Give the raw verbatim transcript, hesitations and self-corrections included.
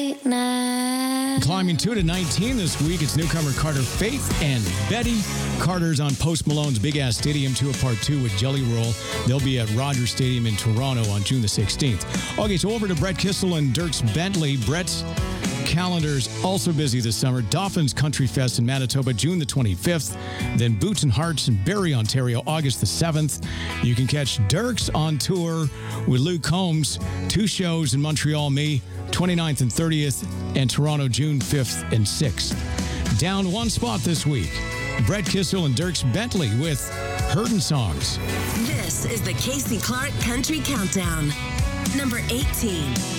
right now. Climbing two to nineteen this week, it's newcomer Carter Faith and Betty. Carter's on Post Malone's Big Ass Stadium two of Part two with Jelly Roll. They'll be at Rogers Stadium in Toronto on June the sixteenth. Okay, so over to Brett Kissel and Dierks Bentley. Brett's calendar's also busy this summer. Dolphins Country Fest in Manitoba, June the twenty-fifth. Then Boots and Hearts in Barrie, Ontario, August the seventh. You can catch Dierks on tour with Luke Combs. Two shows in Montreal, May twenty-ninth and thirtieth, and Toronto, June fifth and sixth. Down one spot this week, Brett Kissel and Dierks Bentley with Hurtin' Songs. This is the Casey Clark Country Countdown. Number eighteen.